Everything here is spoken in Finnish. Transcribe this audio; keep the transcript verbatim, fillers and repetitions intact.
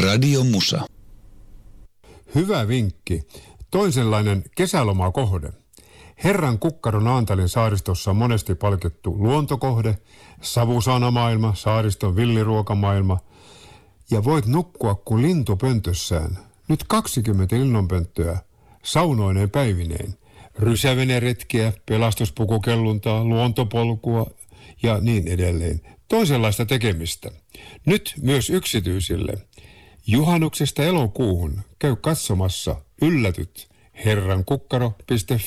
Radio Musa. Hyvä vinkki. Toisenlainen kesälomakohde. Herran Kukkaron Naantalin saaristossa on monesti palkittu luontokohde, savusaunamaailma, saariston villiruokamaailma. Ja voit nukkua kuin lintu pöntössään. Nyt kaksikymmentä ilmanpönttöä, saunoineen päivineen. Rysäveneretkiä, pelastuspukukelluntaa, luontopolkua ja niin edelleen. Toisenlaista tekemistä. Nyt myös yksityisille. Juhannuksesta elokuuhun käy katsomassa, yllätyt, herrankukkaro piste